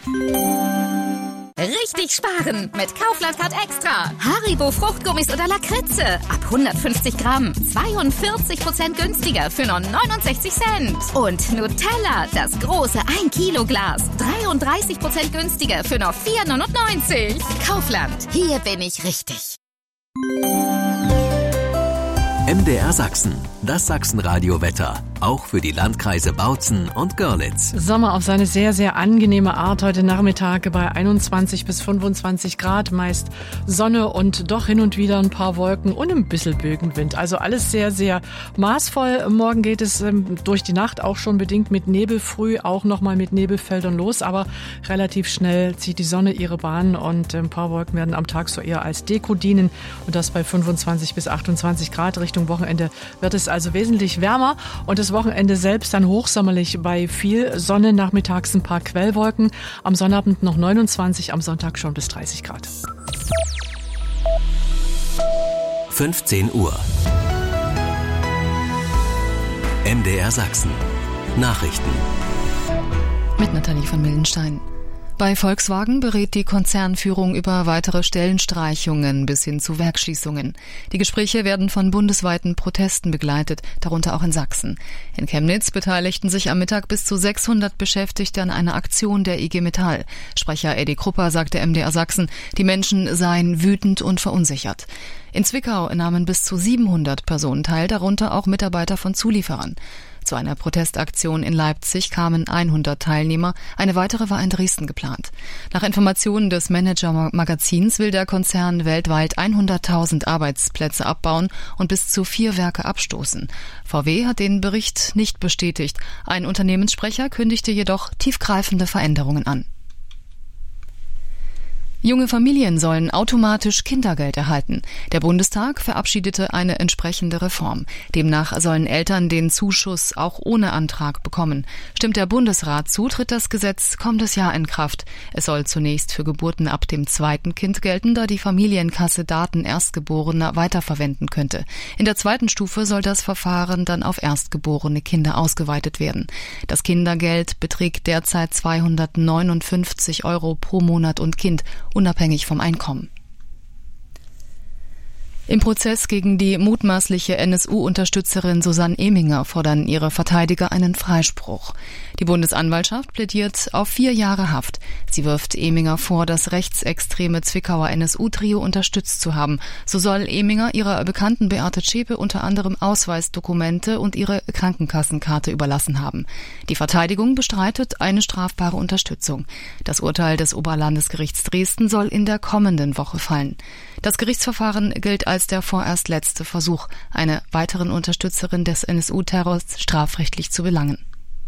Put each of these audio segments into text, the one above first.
Richtig sparen mit Kaufland Card Extra. Haribo Fruchtgummis oder Lakritze. Ab 150 Gramm. 42% günstiger für nur 69 Cent. Und Nutella, das große 1 Kilo Glas. 33% günstiger für nur 4,99. Kaufland, hier bin ich richtig. MDR Sachsen, das Sachsenradio-Wetter. Auch für die Landkreise Bautzen und Görlitz. Sommer auf seine sehr, sehr angenehme Art. Heute Nachmittag bei 21 bis 25 Grad. Meist Sonne und doch hin und wieder ein paar Wolken und ein bisschen Bögenwind. Also alles sehr, sehr maßvoll. Morgen geht es durch die Nacht auch schon bedingt mit Nebel. Früh auch nochmal mit Nebelfeldern los. Aber relativ schnell zieht die Sonne ihre Bahn und ein paar Wolken werden am Tag so eher als Deko dienen. Und das bei 25 bis 28 Grad. Richtung Wochenende wird es also wesentlich wärmer. Und das Wochenende selbst dann hochsommerlich bei viel Sonne, nachmittags ein paar Quellwolken. Am Sonnabend noch 29, am Sonntag schon bis 30 Grad. 15 Uhr. MDR Sachsen. Nachrichten. Mit Nathalie von Mildenstein. Bei Volkswagen berät die Konzernführung über weitere Stellenstreichungen bis hin zu Werksschließungen. Die Gespräche werden von bundesweiten Protesten begleitet, darunter auch in Sachsen. In Chemnitz beteiligten sich am Mittag bis zu 600 Beschäftigte an einer Aktion der IG Metall. Sprecher Eddie Krupper sagte MDR Sachsen, die Menschen seien wütend und verunsichert. In Zwickau nahmen bis zu 700 Personen teil, darunter auch Mitarbeiter von Zulieferern. Zu einer Protestaktion in Leipzig kamen 100 Teilnehmer, eine weitere war in Dresden geplant. Nach Informationen des Manager-Magazins will der Konzern weltweit 100.000 Arbeitsplätze abbauen und bis zu 4 Werke abstoßen. VW hat den Bericht nicht bestätigt. Ein Unternehmenssprecher kündigte jedoch tiefgreifende Veränderungen an. Junge Familien sollen automatisch Kindergeld erhalten. Der Bundestag verabschiedete eine entsprechende Reform. Demnach sollen Eltern den Zuschuss auch ohne Antrag bekommen. Stimmt der Bundesrat zu, tritt das Gesetz kommendes Jahr in Kraft. Es soll zunächst für Geburten ab dem 2. Kind gelten, da die Familienkasse Daten Erstgeborener weiterverwenden könnte. In der 2. Stufe soll das Verfahren dann auf erstgeborene Kinder ausgeweitet werden. Das Kindergeld beträgt derzeit 259 € pro Monat und Kind, unabhängig vom Einkommen. Im Prozess gegen die mutmaßliche NSU-Unterstützerin Susanne Eminger fordern ihre Verteidiger einen Freispruch. Die Bundesanwaltschaft plädiert auf 4 Jahre Haft. Sie wirft Eminger vor, das rechtsextreme Zwickauer NSU-Trio unterstützt zu haben. So soll Eminger ihrer Bekannten Beate Zschäpe unter anderem Ausweisdokumente und ihre Krankenkassenkarte überlassen haben. Die Verteidigung bestreitet eine strafbare Unterstützung. Das Urteil des Oberlandesgerichts Dresden soll in der kommenden Woche fallen. Das Gerichtsverfahren gilt als der vorerst letzte Versuch, eine weiteren Unterstützerin des NSU-Terrors strafrechtlich zu belangen.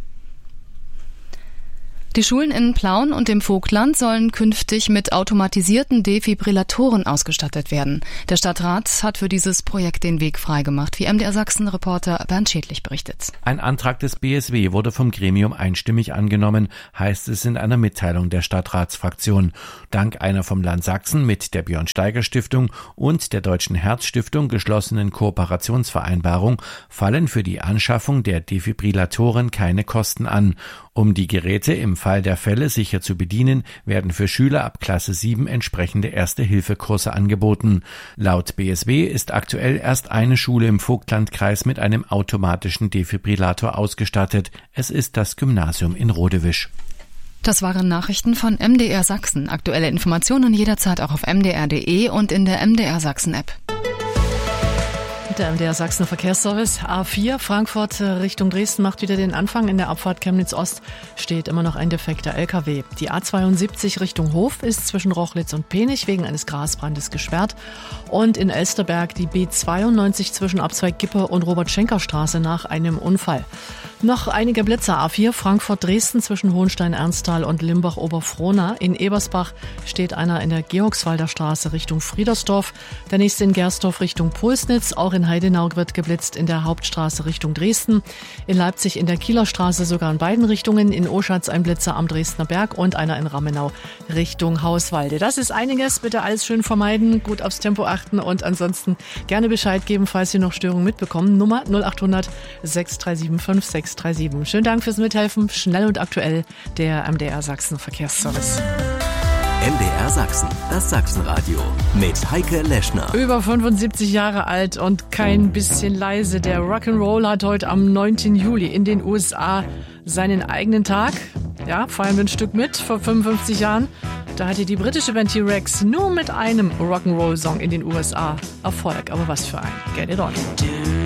Die Schulen in Plauen und dem Vogtland sollen künftig mit automatisierten Defibrillatoren ausgestattet werden. Der Stadtrat hat für dieses Projekt den Weg freigemacht, wie MDR Sachsen-Reporter Bernd Schädlich berichtet. Ein Antrag des BSW wurde vom Gremium einstimmig angenommen, heißt es in einer Mitteilung der Stadtratsfraktion. Dank einer vom Land Sachsen mit der Björn-Steiger-Stiftung und der Deutschen Herzstiftung geschlossenen Kooperationsvereinbarung fallen für die Anschaffung der Defibrillatoren keine Kosten an. Um die Geräte im Fall der Fälle sicher zu bedienen, werden für Schüler ab Klasse 7 entsprechende Erste-Hilfe-Kurse angeboten. Laut BSW ist aktuell erst eine Schule im Vogtlandkreis mit einem automatischen Defibrillator ausgestattet. Es ist das Gymnasium in Rodewisch. Das waren Nachrichten von MDR Sachsen. Aktuelle Informationen jederzeit auch auf mdr.de und in der MDR Sachsen-App. Der MDR Sachsen Verkehrsservice A4 Frankfurt Richtung Dresden macht wieder den Anfang. In der Abfahrt Chemnitz Ost steht immer noch ein defekter LKW. Die A72 Richtung Hof ist zwischen Rochlitz und Penich wegen eines Grasbrandes gesperrt. Und in Elsterberg die B92 zwischen Abzweig Gippe und Robert-Schenker-Straße nach einem Unfall. Noch einige Blitzer. A4 Frankfurt-Dresden zwischen Hohenstein-Ernsthal und Limbach-Oberfrohna. In Ebersbach steht einer in der Georgswalder Straße Richtung Friedersdorf. Der nächste in Gersdorf Richtung Pulsnitz. Auch in in Heidenau wird geblitzt in der Hauptstraße Richtung Dresden. In Leipzig in der Kieler Straße sogar in beiden Richtungen. In Oschatz ein Blitzer am Dresdner Berg und einer in Ramenau Richtung Hauswalde. Das ist einiges. Bitte alles schön vermeiden, gut aufs Tempo achten und ansonsten gerne Bescheid geben, falls Sie noch Störungen mitbekommen. Nummer 0800 637 5637. Schönen Dank fürs Mithelfen. Schnell und aktuell der MDR Sachsen Verkehrsservice. MDR Sachsen, das Sachsenradio mit Heike Leschner. Über 75 Jahre alt und kein bisschen leise. Der Rock'n'Roll hat heute am 9. Juli in den USA seinen eigenen Tag. Ja, feiern wir ein Stück mit. Vor 55 Jahren, da hatte die britische Band T-Rex nur mit einem Rock'n'Roll-Song in den USA Erfolg. Aber was für ein. Get it on.